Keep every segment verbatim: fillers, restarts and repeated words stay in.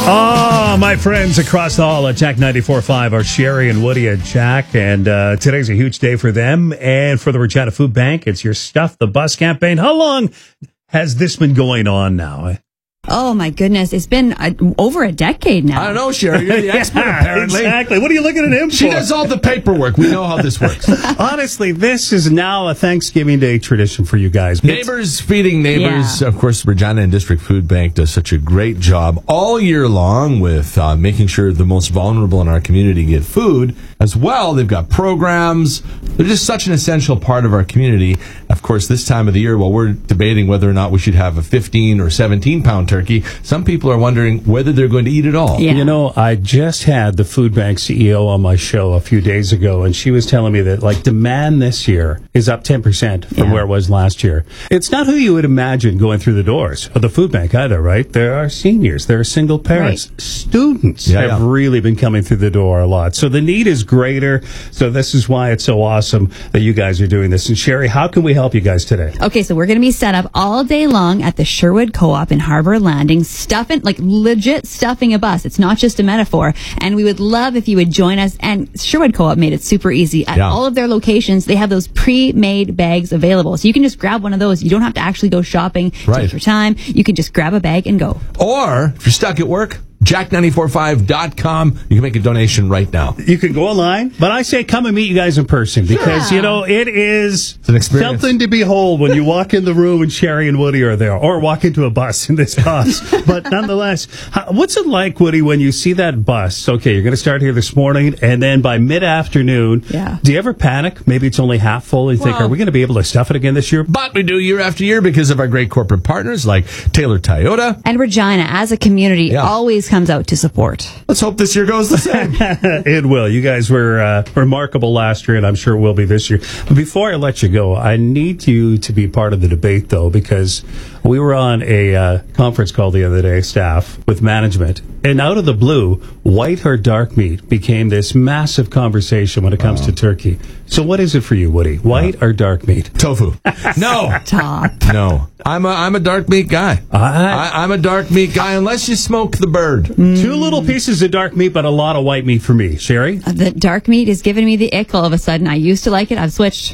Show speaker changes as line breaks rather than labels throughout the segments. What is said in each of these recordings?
Oh, my friends across the hall at Jack ninety-four point five are Sherry and Woody and Jack, and uh, today's a huge day for them and for the Regina Food Bank. It's your Stuff the Bus campaign. How long has this been going on now?
Oh, my goodness. It's been uh, over a decade now.
I don't know, Sherry. You're the expert,
Yeah,
apparently.
exactly. What are you looking at him
She
for?
does all the paperwork. We know how this works.
Honestly, this is now a Thanksgiving Day tradition for you guys.
Neighbors feeding neighbors.
Yeah.
Of course, Regina and District Food Bank does such a great job all year long with uh, making sure the most vulnerable in our community get food. As well, they've got programs. They're just such an essential part of our community. Of course, this time of the year, while we're debating whether or not we should have a fifteen or seventeen pound turkey, some people are wondering whether they're going to eat it all.
Yeah.
You know, I just had the food bank C E O on my show a few days ago, and she was telling me that, like, demand this year is up ten percent from
Yeah.
where it was last year. It's not who you would imagine going through the doors of the food bank either, right? There are seniors, there are single parents.
Right.
Students
Yeah,
have
yeah.
really been coming through the door a lot. So the need is greater. So this is why it's so awesome that you guys are doing this. And Sherry, how can we help you guys today?
Okay, so we're going to be set up all day long at the Sherwood Co-op in Harbor Landing, stuffing, like legit stuffing a bus. It's not just a metaphor. And we would love if you would join us. And Sherwood Co-op made it super easy. At
Yeah.
all of their locations, they have those pre-made bags available. So you can just grab one of those. You don't have to actually go shopping.
Right.
Take your time. You can just grab a bag and go.
Or, if you're stuck at work, jack nine four five dot com. You can make a donation right now.
You can go online, but I say come and meet you guys in person because,
Yeah.
you know, it is
an experience.
something to behold when you walk in the room and Sherry and Woody are there, or walk into a bus in this bus. But nonetheless, how, what's it like, Woody, when you see that bus? Okay, you're going to start here this morning, and then by mid-afternoon,
Yeah.
do you ever panic? Maybe it's only half full, and you think,
Well-
are we going to be able to stuff it again this year?
But we do year after year because of our great corporate partners like Taylor Toyota.
And Regina, as a community,
Yeah.
always comes out to support.
Let's hope this year goes the same.
It will. You guys were uh, remarkable last year, and I'm sure will be this year. But before I let you go, I need you to be part of the debate, though, because we were on a uh, conference call the other day, staff, with management, and out of the blue, white or dark meat became this massive conversation when it comes to turkey. So what is it for you, Woody? White or dark meat?
Tofu. No.
Top.
No. I'm a, I'm a dark meat guy.
I-
I, I'm a dark meat guy unless you smoke the bird.
Two little pieces of dark meat, but a lot of white meat for me. Sherry?
The dark meat is giving me the ick all of a sudden. I used to like it. I've switched.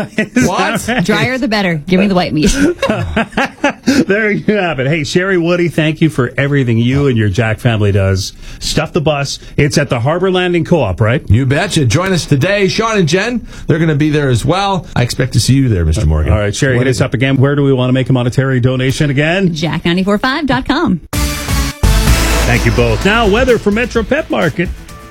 What?
Drier the better. Give me the white meat.
There you have it. Hey, Sherry, Woody, thank you for everything you and your Jack family does. Stuff the bus. It's at the Harbor Landing Co-op, right?
You betcha. Join us today. Sean and Jen, they're going to be there as well. I expect to see you there, Mister Morgan.
All right, Sherry,
What
hit
is
us up again. Where do we want to make a monetary donation again?
jack nine four five dot com.
Thank you both. Now, weather for Metro Pet Market.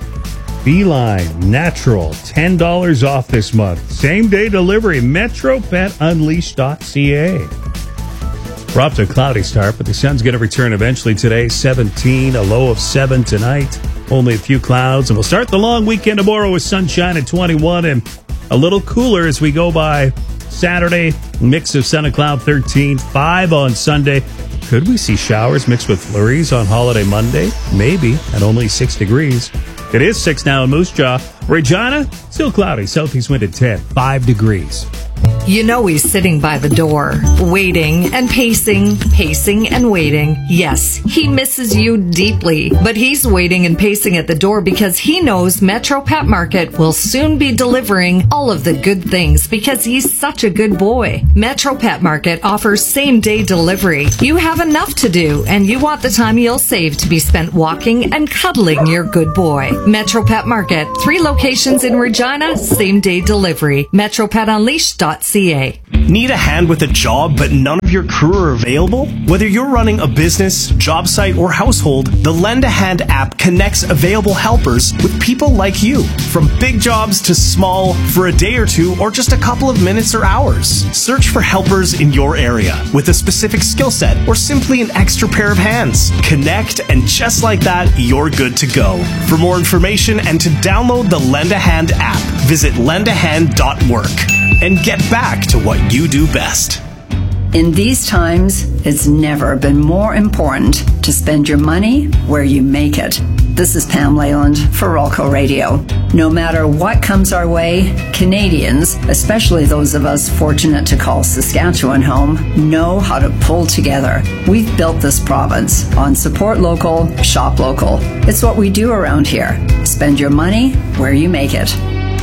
Beeline Natural, ten dollars off this month. Same day delivery, metro pet unleashed dot c a. We're off to a cloudy start, but the sun's going to return eventually today. seventeen, a low of seven tonight. Only a few clouds, and we'll start the long weekend tomorrow with sunshine at twenty-one and a little cooler as we go by Saturday. Mix of sun and cloud, thirteen, five on Sunday. Could we see showers mixed with flurries on holiday Monday? Maybe, at only six degrees. It is six now in Moose Jaw. Regina, still cloudy. Southeast wind at ten, five degrees.
You know he's sitting by the door, waiting and pacing, pacing and waiting. Yes, he misses you deeply, but he's waiting and pacing at the door because he knows Metro Pet Market will soon be delivering all of the good things because he's such a good boy. Metro Pet Market offers same-day delivery. You have enough to do, and you want the time you'll save to be spent walking and cuddling your good boy. Metro Pet Market, three locations in Regina, same-day delivery. metro pet unleashed dot c a.
Need a hand with a job, but none of your crew are available? Whether you're running a business, job site, or household, the Lend a Hand app connects available helpers with people like you. From big jobs to small, for a day or two, or just a couple of minutes or hours. Search for helpers in your area with a specific skill set or simply an extra pair of hands. Connect, and just like that, you're good to go. For more information and to download the Lend a Hand app, visit lend a hand dot work. And get back to what you do best.
In these times, it's never been more important to spend your money where you make it. This is Pam Leyland for Rolco Radio. No matter what comes our way, Canadians, especially those of us fortunate to call Saskatchewan home, know how to pull together. We've built this province on support local, shop local. It's what we do around here. Spend your money where you make it.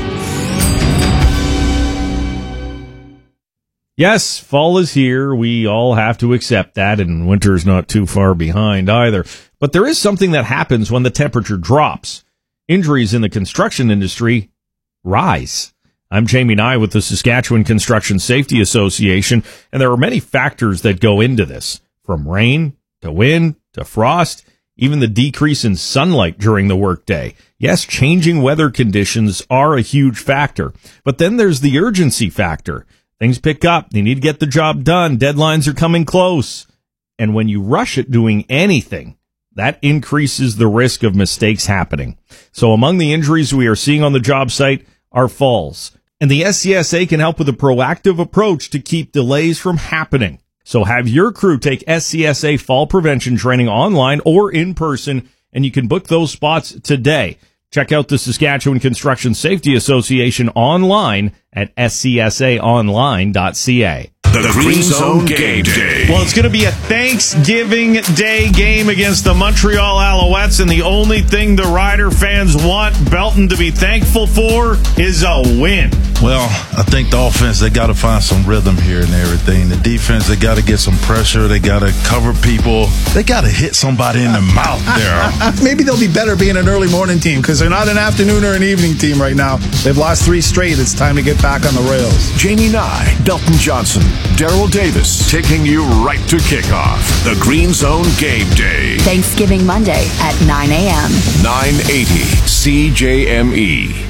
Yes, fall is here. We all have to accept that, and winter's not too far behind either. But there is something that happens when the temperature drops. Injuries in the construction industry rise. I'm Jamie Nye with the Saskatchewan Construction Safety Association, and there are many factors that go into this, from rain to wind to frost, even the decrease in sunlight during the workday. Yes, changing weather conditions are a huge factor, but then there's the urgency factor. Things pick up. They need to get the job done. Deadlines are coming close. And when you rush at doing anything, that increases the risk of mistakes happening. So among the injuries we are seeing on the job site are falls. And the S C S A can help with a proactive approach to keep delays from happening. So have your crew take S C S A fall prevention training online or in person, and you can book those spots today. Check out the Saskatchewan Construction Safety Association online at s c s a online dot c a.
The Green Zone Game Day.
Well, it's going to be a Thanksgiving Day game against the Montreal Alouettes, and the only thing the Rider fans want Belton to be thankful for is a win.
Well, I think the offense, they got to find some rhythm here and everything. The defense, they got to get some pressure. They got to cover people. They got to hit somebody in the mouth there.
Maybe they'll be better being an early morning team because they're not an afternoon or an evening team right now. They've lost three straight. It's time to get back on the rails.
Jamie Nye, Dalton Johnson, Daryl Davis, taking you right to kickoff. The Green Zone Game Day.
Thanksgiving Monday at nine a.m.
nine eighty C J M E.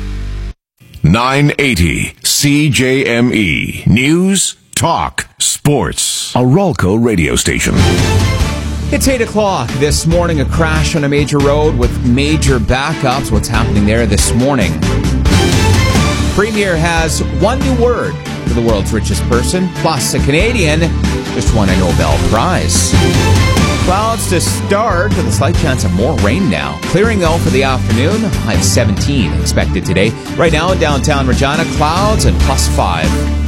nine eighty C J M E. News, talk, sports. A Rolco radio station.
It's eight o'clock this morning. A crash on a major road with major backups. What's happening there this morning? Premier has one new word for the world's richest person, plus a Canadian just won a Nobel Prize. Clouds to start with a slight chance of more rain now. Clearing though for the afternoon. High of seventeen expected today. Right now in downtown Regina, clouds and plus five.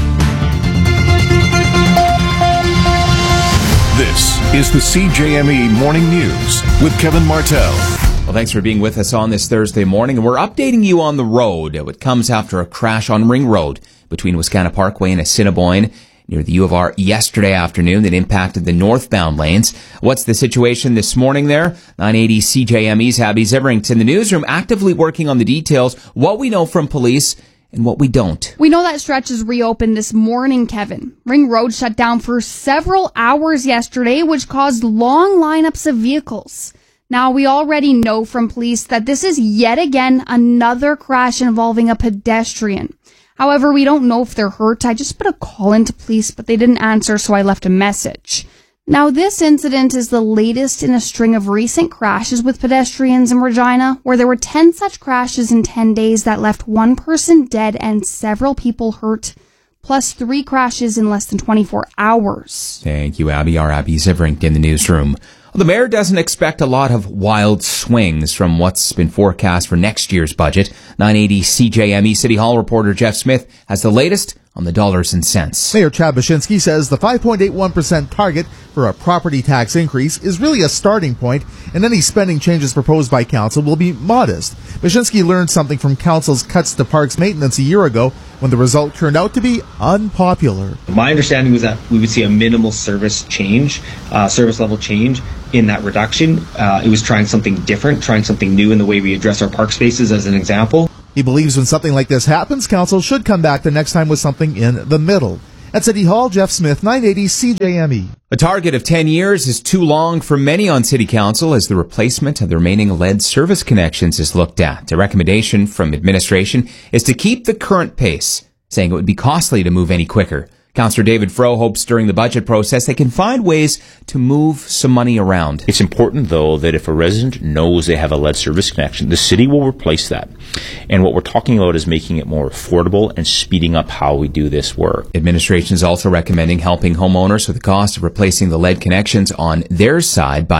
This is the C J M E Morning News with Kevin Martell.
Well, thanks for being with us on this Thursday morning. And we're updating you on the road. It comes after a crash on Ring Road between Wascana Parkway and Assiniboine near the U of R yesterday afternoon that impacted the northbound lanes. What's the situation this morning there? nine eighty C J M E's Abby Ziverington in the newsroom, actively working on the details, what we know from police and what we don't.
We know that stretch is reopened this morning, Kevin. Ring Road shut down for several hours yesterday, which caused long lineups of vehicles. Now, we already know from police that this is yet again another crash involving a pedestrian. However, we don't know if they're hurt. I just put a call into police, but they didn't answer, so I left a message. Now, this incident is the latest in a string of recent crashes with pedestrians in Regina, where there were ten such crashes in ten days that left one person dead and several people hurt, plus three crashes in less than twenty-four hours.
Thank you, Abby. Our Abby Ziverington in the newsroom. Well, the mayor doesn't expect a lot of wild swings from what's been forecast for next year's budget. nine eighty C J M E City Hall reporter Jeff Smith has the latest on the dollars and cents.
Mayor Chad Baczynski says the five point eight one percent target for a property tax increase is really a starting point, and any spending changes proposed by council will be modest. Baczynski learned something from council's cuts to parks maintenance a year ago when the result turned out to be unpopular.
My understanding was that we would see a minimal service change, uh, service level change in that reduction. Uh, it was trying something different, trying something new in the way we address our park spaces as an example.
He believes when something like this happens, council should come back the next time with something in the middle. At City Hall, Jeff Smith, nine eighty C J M E.
A target of ten years is too long for many on City Council as the replacement of the remaining lead service connections is looked at. A recommendation from administration is to keep the current pace, saying it would be costly to move any quicker. Councillor David Froh hopes during the budget process they can find ways to move some money around.
It's important, though, that if a resident knows they have a lead service connection, the city will replace that. And what we're talking about is making it more affordable and speeding up how we do this work.
Administration is also recommending helping homeowners with the cost of replacing the lead connections on their side by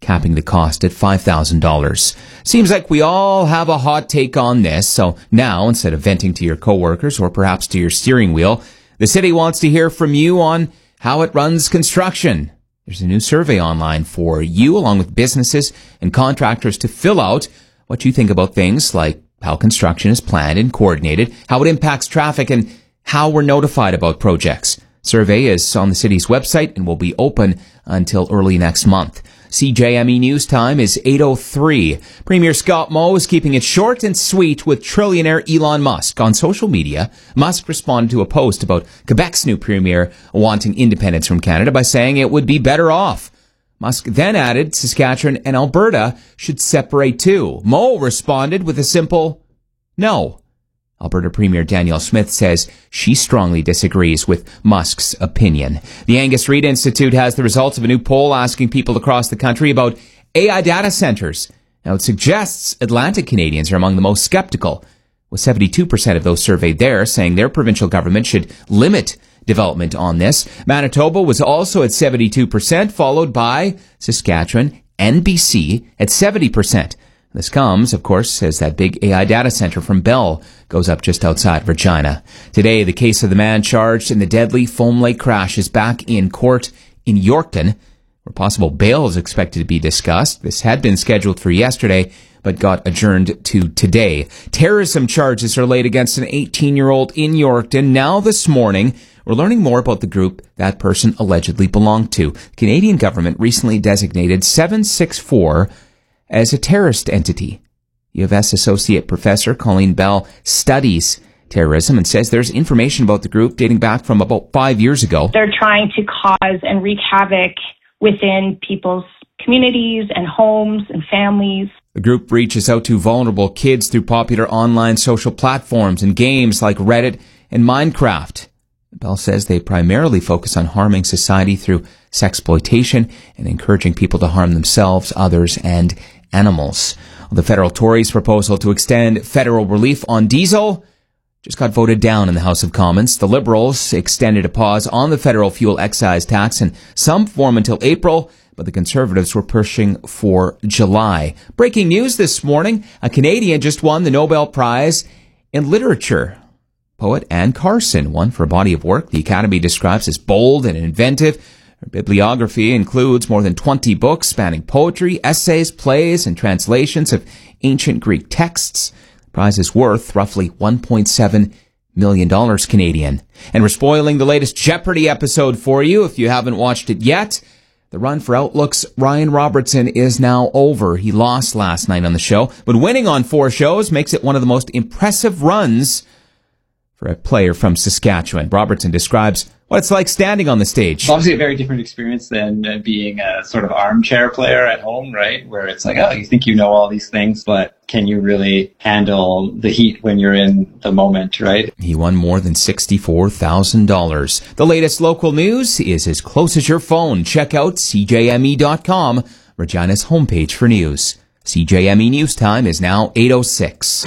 capping the cost at five thousand dollars. Seems like we all have a hot take on this, so now, instead of venting to your coworkers or perhaps to your steering wheel, the city wants to hear from you on how it runs construction. There's a new survey online for you, along with businesses and contractors, to fill out what you think about things like how construction is planned and coordinated, how it impacts traffic, and how we're notified about projects. Survey is on the city's website and will be open until early next month. C J M E News Time is eight oh three. Premier Scott Moe is keeping it short and sweet with trillionaire Elon Musk. On social media, Musk responded to a post about Quebec's new premier wanting independence from Canada by saying it would be better off. Musk then added Saskatchewan and Alberta should separate too. Moe responded with a simple no. Alberta Premier Danielle Smith says she strongly disagrees with Musk's opinion. The Angus Reid Institute has the results of a new poll asking people across the country about A I data centers. Now, it suggests Atlantic Canadians are among the most skeptical, with seventy-two percent of those surveyed there saying their provincial government should limit development on this. Manitoba was also at seventy-two percent, followed by Saskatchewan and B C at seventy percent. This comes, of course, as that big A I data center from Bell goes up just outside Regina. Today, the case of the man charged in the deadly Foam Lake crash is back in court in Yorkton, where possible bail is expected to be discussed. This had been scheduled for yesterday, but got adjourned to today. Terrorism charges are laid against an eighteen-year-old in Yorkton. Now this morning, we're learning more about the group that person allegedly belonged to. The Canadian government recently designated seven six four as a terrorist entity. U of S Associate Professor Colleen Bell studies terrorism and says there's information about the group dating back from about five years ago.
They're trying to cause and wreak havoc within people's communities and homes and families.
The group reaches out to vulnerable kids through popular online social platforms and games like Reddit and Minecraft. Bell says they primarily focus on harming society through sexploitation and encouraging people to harm themselves, others, and animals. The federal Tories' proposal to extend federal relief on diesel just got voted down in the House of Commons. The Liberals extended a pause on the federal fuel excise tax in some form until April, but the Conservatives were pushing for July. Breaking news this morning, a Canadian just won the Nobel Prize in Literature. Poet Anne Carson won for a body of work the Academy describes as bold and inventive. Her bibliography includes more than twenty books spanning poetry, essays, plays, and translations of ancient Greek texts. The prize is worth roughly one point seven million dollars Canadian. And we're spoiling the latest Jeopardy episode for you if you haven't watched it yet. The run for Outlook's Ryan Robertson is now over. He lost last night on the show, but winning on four shows makes it one of the most impressive runs for a player from Saskatchewan. Robertson describes what it's like standing on the stage.
Obviously a very different experience than uh, being a sort of armchair player at home, right? Where it's like, oh, you think you know all these things, but can you really handle the heat when you're in the moment, right?
He won more than sixty-four thousand dollars. The latest local news is as close as your phone. Check out C J M E dot com, Regina's homepage for news. C J M E News Time is now eight oh six.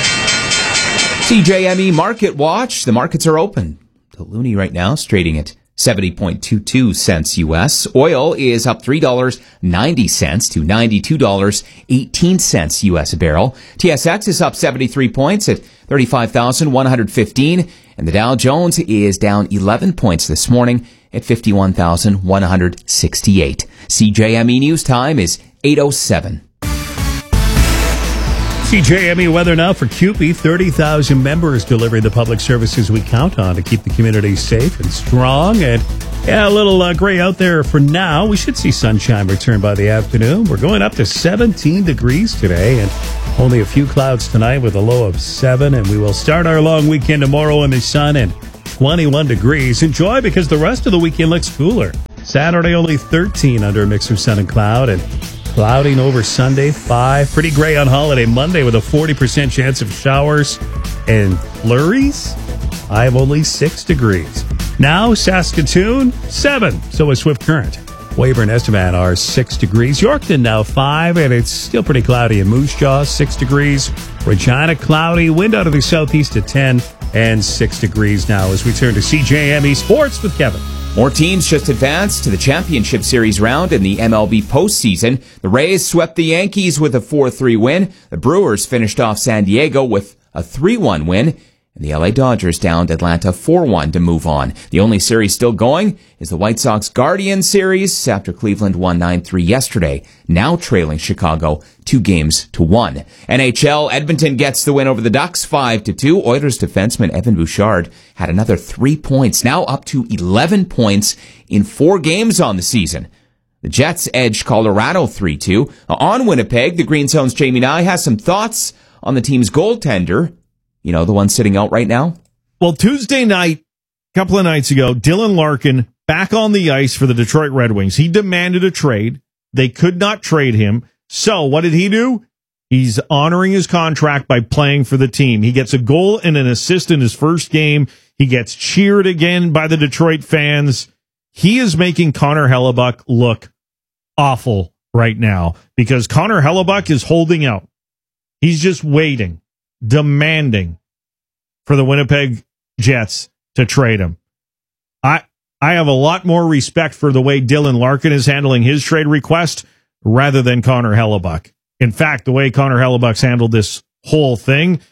C J M E Market Watch. The markets are open. The loonie right now is trading at seventy point two two cents U S. Oil is up three dollars and ninety cents to ninety-two dollars and eighteen cents U S a barrel. T S X is up seventy-three points at thirty-five thousand one hundred fifteen. And the Dow Jones is down eleven points this morning at fifty-one thousand one hundred sixty-eight. C J M E News Time is eight oh seven.
C J M E weather now for C U P E. thirty thousand members delivering the public services we count on to keep the community safe and strong. And yeah, a little uh, gray out there for now. We should see sunshine return by the afternoon. We're going up to seventeen degrees today and only a few clouds tonight with a low of seven. And we will start our long weekend tomorrow in the sun and twenty-one degrees. Enjoy because the rest of the weekend looks cooler. Saturday only thirteen under a mix of sun and cloud, and clouding over Sunday, five. Pretty gray on holiday Monday with a forty percent chance of showers and flurries. I have only six degrees. Now, Saskatoon, seven. So is Swift Current. Weyburn and Estevan are six degrees. Yorkton now five, and it's still pretty cloudy in Moose Jaw, six degrees. Regina, cloudy. Wind out of the southeast at ten, and six degrees now as we turn to C J M E Sports with Kevin.
More teams just advanced to the Championship Series round in the M L B postseason. The Rays swept the Yankees with a four three win. The Brewers finished off San Diego with a three one win. And the L A Dodgers downed Atlanta four one to move on. The only series still going is the White Sox-Guardians series after Cleveland won nine three yesterday, now trailing Chicago two games to one. N H L, Edmonton gets the win over the Ducks five to two. Oilers defenseman Evan Bouchard had another three points, now up to eleven points in four games on the season. The Jets edged Colorado three two. On Winnipeg, the Green Zone's Jamie Nye has some thoughts on the team's goaltender. You know, the one sitting out right now?
Well, Tuesday night, a couple of nights ago, Dylan Larkin back on the ice for the Detroit Red Wings. He demanded a trade. They could not trade him. So what did he do? He's honoring his contract by playing for the team. He gets a goal and an assist in his first game. He gets cheered again by the Detroit fans. He is making Connor Hellebuyck look awful right now because Connor Hellebuyck is holding out. He's just waiting, demanding for the Winnipeg Jets to trade him. I I have a lot more respect for the way Dylan Larkin is handling his trade request rather than Connor Hellebuyck. In fact, the way Connor Hellebuck's handled this whole thing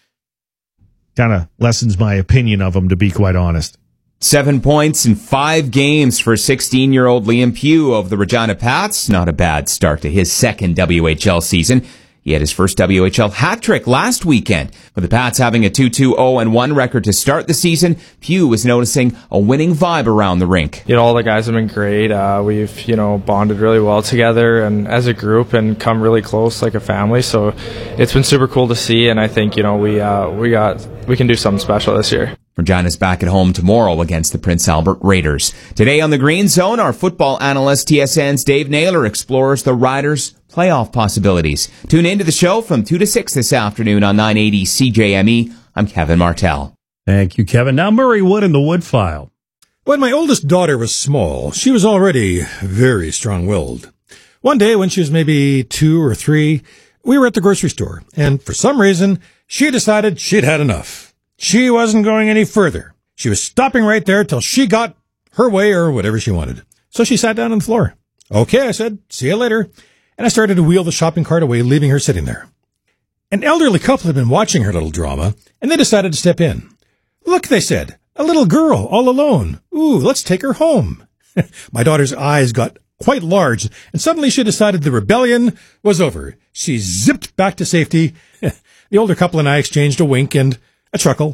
kind of lessens my opinion of him, to be quite honest.
Seven points in five games for sixteen-year-old Liam Pugh of the Regina Pats. Not a bad start to his second W H L season. He had his first W H L hat trick last weekend. With the Pats having a two two oh one record to start the season, Pugh was noticing a winning vibe around the rink.
You know, all the guys have been great. Uh, we've, you know, bonded really well together and as a group and come really close like a family. So it's been super cool to see. And I think, you know, we, uh, we got, we can do something special this year.
Regina's back at home tomorrow against the Prince Albert Raiders. Today on the Green Zone, our football analyst T S N's Dave Naylor explores the Riders' playoff possibilities. Tune into the show from two to six this afternoon on nine eighty C J M E. I'm Kevin Martell.
Thank you, Kevin. Now Murray Wood in the Wood File.
When my oldest daughter was small, she was already very strong-willed. One day when she was maybe two or three, we were at the grocery store, and for some reason, she decided she'd had enough. She wasn't going any further. She was stopping right there till she got her way or whatever she wanted. So she sat down on the floor. Okay, I said, see you later. And I started to wheel the shopping cart away, leaving her sitting there. An elderly couple had been watching her little drama, and they decided to step in. Look, they said, a little girl all alone. Ooh, let's take her home. My daughter's eyes got quite large, and suddenly she decided the rebellion was over. She zipped back to safety. The older couple and I exchanged a wink and a chuckle.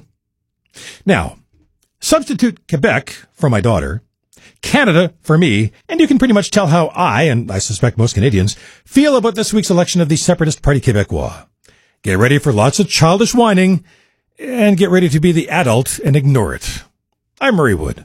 Now, substitute Quebec for my daughter, Canada for me, and you can pretty much tell how I, and I suspect most Canadians, feel about this week's election of the Separatist Party Québécois. Get ready for lots of childish whining, and get ready to be the adult and ignore it. I'm Murray Wood.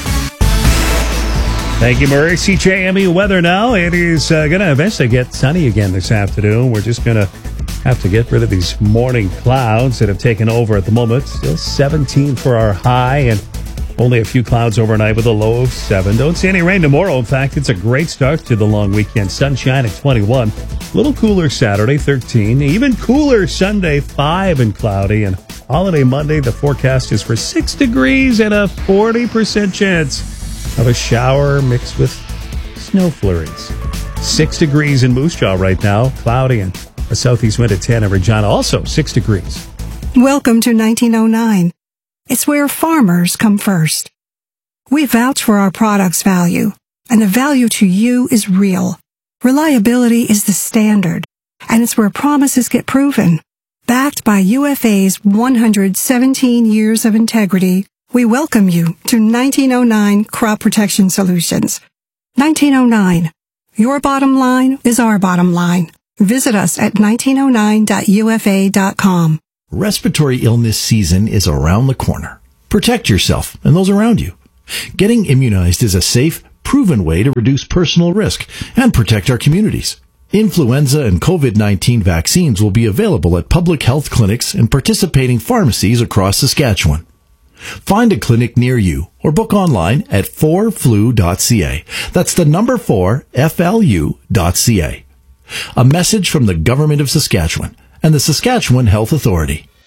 Thank you, Murray. C J M E weather now. It is uh, going to eventually get sunny again this afternoon. We're just going to have to get rid of these morning clouds that have taken over at the moment. Still seventeen for our high and only a few clouds overnight with a low of seven. Don't see any rain tomorrow. In fact, it's a great start to the long weekend. Sunshine at twenty-one. A little cooler Saturday, thirteen. Even cooler Sunday, five and cloudy. And holiday Monday, the forecast is for six degrees and a forty percent chance of a shower mixed with snow flurries. Six degrees in Moose Jaw right now. Cloudy and a southeast wind at ten in Regina. Also six degrees.
Welcome to nineteen oh nine. It's where farmers come first. We vouch for our product's value, and the value to you is real. Reliability is the standard, and it's where promises get proven. Backed by U F A's one hundred seventeen years of integrity, we welcome you to nineteen oh nine Crop Protection Solutions. nineteen oh nine. Your bottom line is our bottom line. Visit us at nineteen oh nine dot U F A dot com.
Respiratory illness season is around the corner. Protect yourself and those around you. Getting immunized is a safe, proven way to reduce personal risk and protect our communities. Influenza and COVID nineteen vaccines will be available at public health clinics and participating pharmacies across Saskatchewan. Find a clinic near you or book online at four flu dot c a. That's the number four, F L U dot C A. A message from the Government of Saskatchewan and the Saskatchewan Health Authority.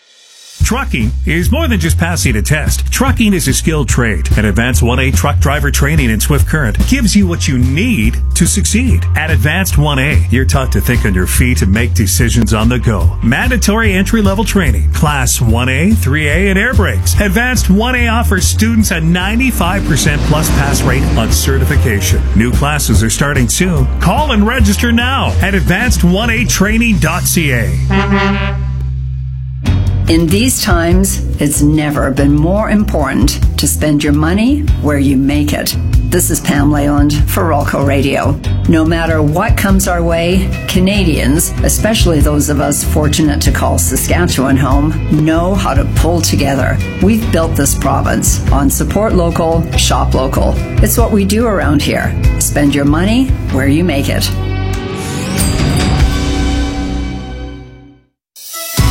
Trucking is more than just passing a test. Trucking is a skilled trade, and Advanced one A Truck Driver Training in Swift Current gives you what you need to succeed. At Advanced one A, you're taught to think on your feet and make decisions on the go. Mandatory entry-level training, Class one A, three A, and air brakes. Advanced one A offers students a ninety-five percent plus pass rate on certification. New classes are starting soon. Call and register now at advanced one a training dot c a.
In these times, it's never been more important to spend your money where you make it. This is Pam Leyland for Rolco Radio. No matter what comes our way, Canadians, especially those of us fortunate to call Saskatchewan home, know how to pull together. We've built this province on support local, shop local. It's what we do around here. Spend your money where you make it.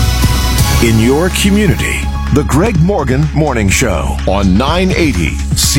In your community, the Greg Morgan Morning Show on nine eighty C